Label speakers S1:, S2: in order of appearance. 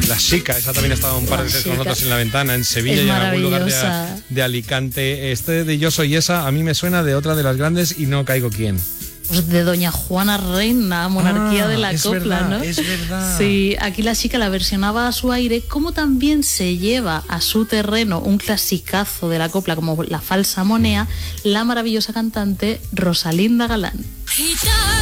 S1: La Chica, esa también ha estado un par de veces con nosotros en La Ventana, en Sevilla y en algún lugar de Alicante. Este de Yo Soy Esa a mí me suena de otra de las grandes y no caigo quién.
S2: Pues de Doña Juana Reina, Monarquía de la Copla,
S1: verdad,
S2: ¿no?
S1: Es verdad.
S2: Sí, aquí la Chica la versionaba a su aire, como también se lleva a su terreno un clasicazo de la copla como La Falsa Monea, la maravillosa cantante Rosalinda Galán.